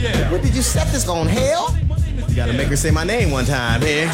What did you set this on, hell? You gotta make her say my name one time here.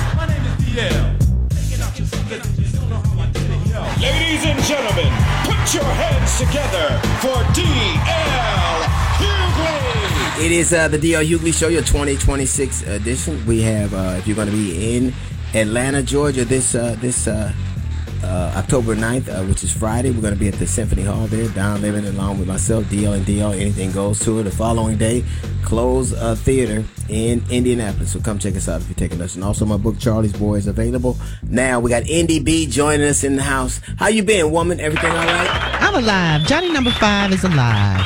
Ladies and gentlemen, put your hands together for D.L. Hughley. It is the D.L. Hughley Show, your 2026 edition. We have, if you're going to be in Atlanta, Georgia, this October 9th, which is Friday, we're going to be at the Symphony Hall there. Don living along with myself, DL and DL. Anything goes to it. The following day, Close Theater in Indianapolis. So come check us out if you're taking us. And also my book, Charlie's Boy, is available. Now we got Indy B joining us in the house. How you been, woman? Everything all right? I'm alive. Johnny number 5 is alive.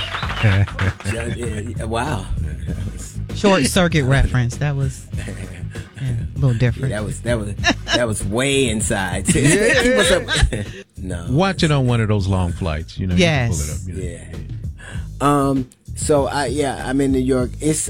Wow. Short circuit reference. That was a little different. Yeah, that was way inside. Keep us up. No. Watch it on one of those long flights. You know. Yes. You can pull it up. Yeah. So I'm in New York. It's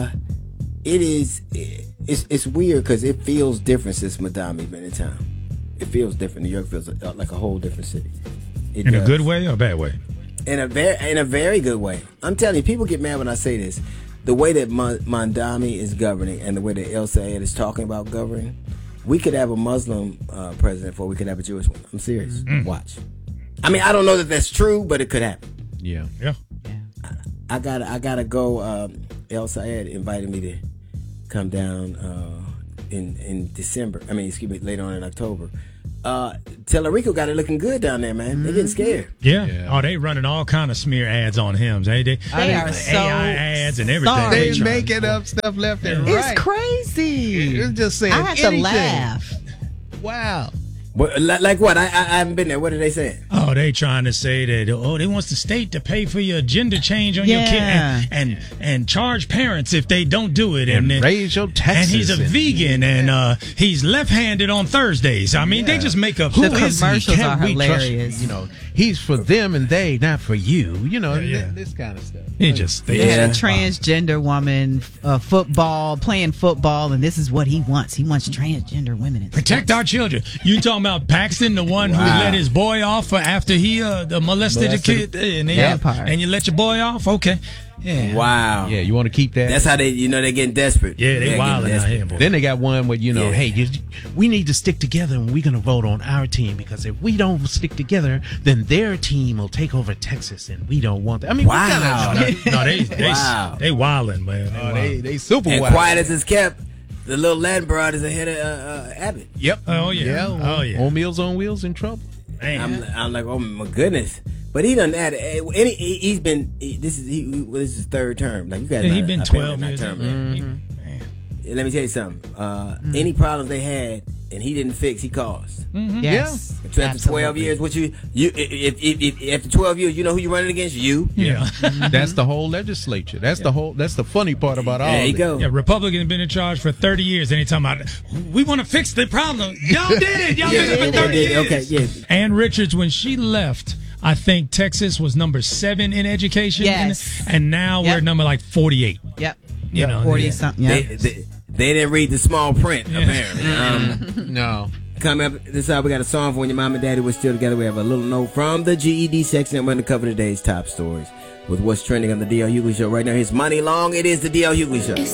weird because it feels different since Madami's been in town. It feels different. New York feels like a whole different city. In a good way or a bad way? In a very good way. I'm telling you, people get mad when I say this. The way that Mandami is governing and the way that El Sayed is talking about governing, we could have a Muslim president before we could have a Jewish one. I'm serious. Watch. I mean, I don't know that that's true, but it could happen. Yeah. I gotta go. El Sayed invited me to come down in December. I mean, excuse me, later on in October. Tellerico got it looking good down there, man. They're getting scared. Yeah. Oh, they running all kind of smear ads on him. They are so AI ads and everything. sorry. They making up stuff left and right. It's crazy. It's just saying I had anything. to laugh. Wow. What, like what? I haven't been there. What are they saying? Oh, they trying to say that, they wants the state to pay for your gender change on your kid and charge parents if they don't do it. And raise your taxes. And he's a vegan and he's left-handed on Thursdays. I mean, they just make up. Who The is he? commercials are Can't we trust hilarious. you know, he's for them and they, not for you. You know, Yeah. this kind of stuff. He just They had a transgender woman playing football, and this is what he wants. He wants transgender women. in protect sports. our children. You talking about Paxton, the one who let his boy off after he molested a kid, and you let your boy off? Okay, yeah, Wow. Yeah, you want to keep that? That's how they're getting desperate. yeah, they They're wilding getting out here, desperate. boy. Then they got one where, Yeah. hey, we need to stick together and we're going to vote on our team because if we don't stick together, then their team will take over Texas and we don't want that. I mean, Wow. They wilding, man. they super And wild. quiet as it's kept, the little Latin broad is ahead of Abbott. Yep. Oh yeah. Oh yeah. On Meals on Wheels in trouble. Man. I'm like, oh my goodness. But he done that. This is his third term. Like you guys, He's been 12 years. Let me tell you something. Any problems they had and he didn't fix, he caused. Yes. So after 12 years, if after 12 years, you know who you're running against? You. Yeah. That's the whole legislature. That's the funny part about all There you this. go. Yeah, Republicans been in charge for 30 years. Anytime we want to fix the problem. Y'all did it. Y'all did it for 30 years. Okay, yeah. Ann Richards, when she left, I think Texas was number 7 in education. Yes. And now we're number like 48. Yep. You know, 40 something. Yeah. They didn't read the small print, apparently. No. Coming up this hour, we got a song for when your mom and daddy were still together. We have a little note from the GED section, and we're going to cover today's top stories with what's trending on the D.L. Hughley Show. Right now, here's Money Long. It is the D.L. Hughley Show.